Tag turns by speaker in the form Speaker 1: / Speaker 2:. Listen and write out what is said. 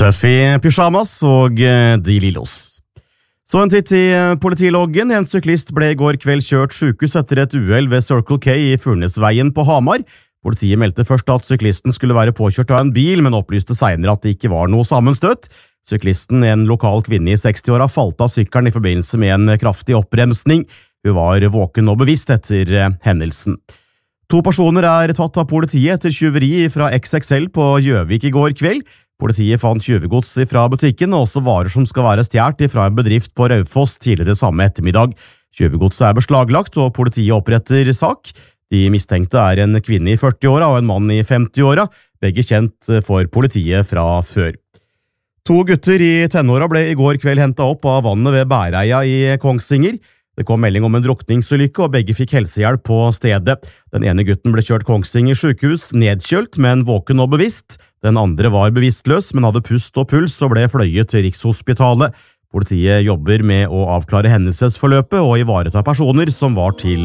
Speaker 1: Tøff i pyjamas og de lillos. Så en titt i politiloggen. En syklist ble i går kveld kjørt sykehus etter et uhell ved Circle K i Furnesveien på Hamar. Politiet meldte først at syklisten skulle være påkjørt av en bil, men opplyste senere at det ikke var noe sammenstøt. Syklisten, en lokal kvinne i 60-åra, falt av sykkelen i forbindelse med en kraftig oppremsning. Hun var våken og bevisst etter hendelsen. 2 personer er tatt av politiet etter tyveri fra XXL på Gjøvik i går kveld. Politiet fant tjuvgods fra butikken og også varer som skal være stjålet fra en bedrift på Raufoss tidligere samme ettermiddag. Tjuvgodset er beslaglagt og politiet oppretter sak. De mistenkte er en kvinne i 40-åra og en mann i 50-åra, begge kjent for politiet fra før. 2 gutter i tenåra ble i går kveld hentet opp av vannet ved Bæreia i Kongsvinger. Det kom melding om en drukningsulykke, og begge fikk helsehjelp på stedet. Den ene gutten ble kjørt Kongsvinger sykehus, nedkjølt, men våken og bevisst. Den andre var bevisstløs, men hadde pust og puls og ble fløyet til Rikshospitalet. Politiet jobber med å avklare hendelsesforløpet og ivareta personer som var til